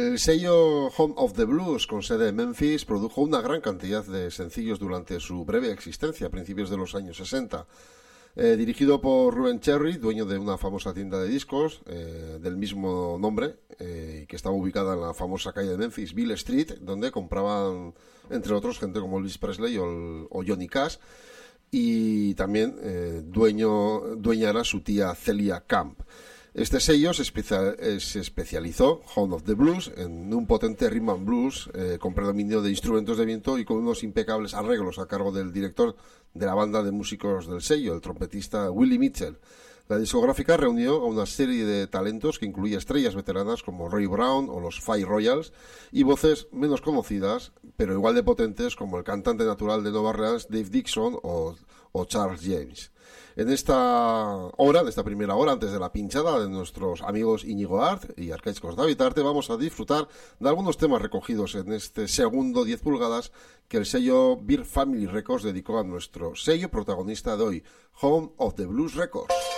El sello Home of the Blues, con sede en Memphis, produjo una gran cantidad de sencillos durante su breve existencia, a principios de los años 60. Dirigido por Ruben Cherry, dueño de una famosa tienda de discos del mismo nombre, que estaba ubicada en la famosa calle de Memphis, Beale Street, donde compraban, entre otros, gente como Elvis Presley o Johnny Cash, y también dueña era su tía Celia Camp. Este sello se especializó, Home of the Blues, en un potente rhythm and blues con predominio de instrumentos de viento y con unos impecables arreglos a cargo del director de la banda de músicos del sello, el trompetista Willie Mitchell. La discográfica reunió a una serie de talentos que incluía estrellas veteranas como Roy Brown o los Fire Royals y voces menos conocidas, pero igual de potentes, como el cantante natural de Nueva Orleans, Dave Dixon o Charles James. En esta primera hora, antes de la pinchada de nuestros amigos Íñigo Art y Arcaicos David Arte, vamos a disfrutar de algunos temas recogidos en este segundo 10 pulgadas que el sello Beer Family Records dedicó a nuestro sello protagonista de hoy, Home of the Blues Records.